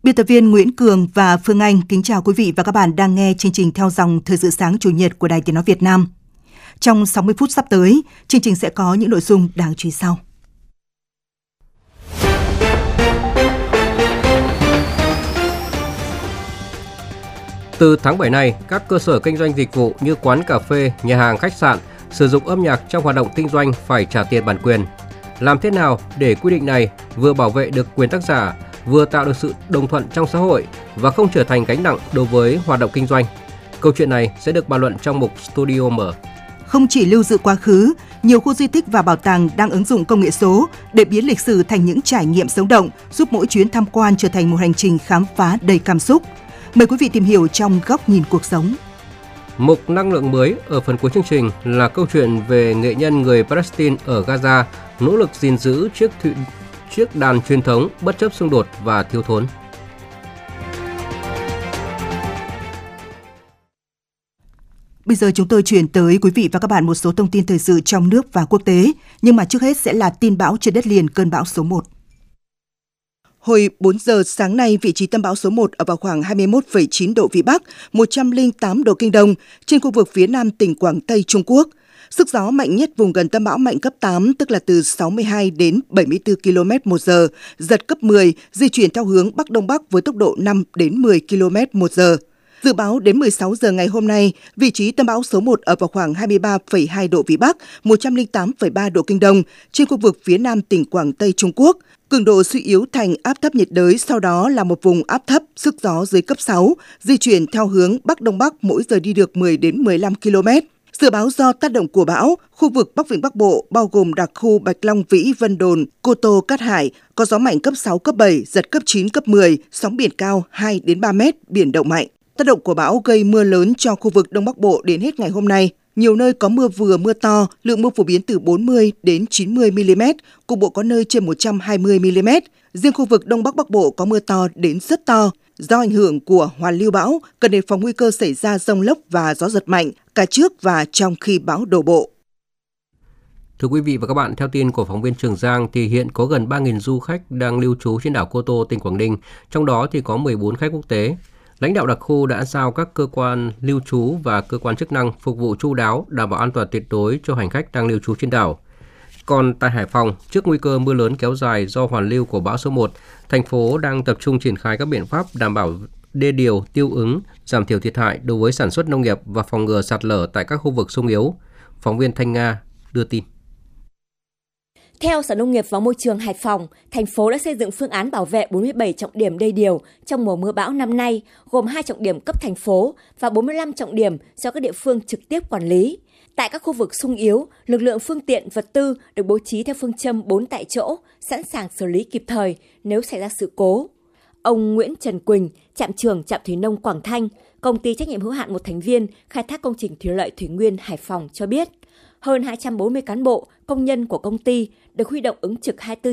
Biên tập viên Nguyễn Cường và Phương Anh kính chào quý vị và các bạn đang nghe chương trình theo dòng Thời sự sáng Chủ nhật của Đài Tiếng nói Việt Nam. Trong 60 phút sắp tới, chương trình sẽ có những nội dung đáng chú ý sau. Từ tháng 7 này, các cơ sở kinh doanh dịch vụ như quán cà phê, nhà hàng, khách sạn sử dụng âm nhạc trong hoạt động kinh doanh phải trả tiền bản quyền. Làm thế nào để quy định này vừa bảo vệ được quyền tác giả, vừa tạo được sự đồng thuận trong xã hội và không trở thành gánh nặng đối với hoạt động kinh doanh? Câu chuyện này sẽ được bàn luận trong mục Studio Mở. Không chỉ lưu giữ quá khứ, nhiều khu di tích và bảo tàng đang ứng dụng công nghệ số để biến lịch sử thành những trải nghiệm sống động, giúp mỗi chuyến tham quan trở thành một hành trình khám phá đầy cảm xúc. Mời quý vị tìm hiểu trong góc nhìn cuộc sống. Mục năng lượng mới ở phần cuối chương trình là câu chuyện về nghệ nhân người Palestine ở Gaza nỗ lực gìn giữ chiếc đàn truyền thống bất chấp xung đột và thiếu thốn. Bây giờ chúng tôi chuyển tới quý vị và các bạn một số thông tin thời sự trong nước và quốc tế, nhưng mà trước hết sẽ là tin bão trên đất liền cơn bão số 1. Hồi 4 giờ sáng nay, vị trí tâm bão số 1 ở vào khoảng 21,9 độ Vĩ Bắc, 108 độ Kinh Đông, trên khu vực phía nam tỉnh Quảng Tây, Trung Quốc. Sức gió mạnh nhất vùng gần tâm bão mạnh cấp 8, tức là từ 62 đến 74 km/h, giật cấp 10, di chuyển theo hướng Bắc Đông Bắc với tốc độ 5 đến 10 km/h. Dự báo đến 16 giờ ngày hôm nay, vị trí tâm bão số 1 ở vào khoảng 23,2 độ Vĩ Bắc, 108,3 độ Kinh Đông, trên khu vực phía nam tỉnh Quảng Tây, Trung Quốc. Cường độ suy yếu thành áp thấp nhiệt đới, sau đó là một vùng áp thấp, sức gió dưới cấp 6, di chuyển theo hướng Bắc Đông Bắc, mỗi giờ đi được 10 đến 15 km. Dự báo do tác động của bão, khu vực Bắc Vịnh Bắc Bộ bao gồm đặc khu Bạch Long Vĩ, Vân Đồn, Cô Tô, Cát Hải có gió mạnh cấp 6, cấp 7, giật cấp 9, cấp 10, sóng biển cao 2 đến 3 mét, biển động mạnh. Tác động của bão gây mưa lớn cho khu vực Đông Bắc Bộ đến hết ngày hôm nay. Nhiều nơi có mưa vừa mưa to, lượng mưa phổ biến từ 40 đến 90 mm, cục bộ có nơi trên 120 mm. Riêng khu vực Đông Bắc Bắc Bộ có mưa to đến rất to. Do ảnh hưởng của hoàn lưu bão, cần đề phòng nguy cơ xảy ra dông lốc và gió giật mạnh cả trước và trong khi bão đổ bộ. Thưa quý vị và các bạn, theo tin của phóng viên Trường Giang thì hiện có gần 3.000 du khách đang lưu trú trên đảo Cô Tô, tỉnh Quảng Ninh, trong đó thì có 14 khách quốc tế. Lãnh đạo đặc khu đã giao các cơ quan lưu trú và cơ quan chức năng phục vụ chu đáo, đảm bảo an toàn tuyệt đối cho hành khách đang lưu trú trên đảo. Còn tại Hải Phòng, trước nguy cơ mưa lớn kéo dài do hoàn lưu của bão số 1, thành phố đang tập trung triển khai các biện pháp đảm bảo đê điều, tiêu úng, giảm thiểu thiệt hại đối với sản xuất nông nghiệp và phòng ngừa sạt lở tại các khu vực xung yếu. Phóng viên Thanh Nga đưa tin. Theo Sở Nông nghiệp và Môi trường Hải Phòng, thành phố đã xây dựng phương án bảo vệ 47 trọng điểm đê điều trong mùa mưa bão năm nay, gồm 2 trọng điểm cấp thành phố và 45 trọng điểm do các địa phương trực tiếp quản lý. Tại các khu vực xung yếu, lực lượng phương tiện vật tư được bố trí theo phương châm 4 tại chỗ, sẵn sàng xử lý kịp thời nếu xảy ra sự cố. Ông Nguyễn Trần Quỳnh, trạm trưởng trạm thủy nông Quảng Thanh, công ty trách nhiệm hữu hạn một thành viên khai thác công trình thủy lợi Thủy Nguyên Hải Phòng cho biết, hơn 240 cán bộ, công nhân của công ty được huy động ứng trực 24